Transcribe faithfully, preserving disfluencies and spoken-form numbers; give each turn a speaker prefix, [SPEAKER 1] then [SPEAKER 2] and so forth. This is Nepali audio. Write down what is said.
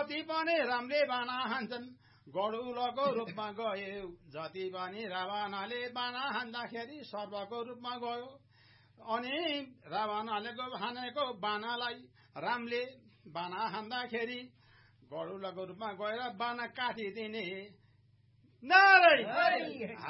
[SPEAKER 1] जति पनि रामले बाना हान्छन् गरुडको रूपमा गयो जति पनि रावणले बाना हान्दाखेरि सर्पको रूपमा गयो अनि रावणले हानेको बानालाई रामले बाना हान्दाखेरि गरुडको रूपमा गएर बाना काटिदिने नारायण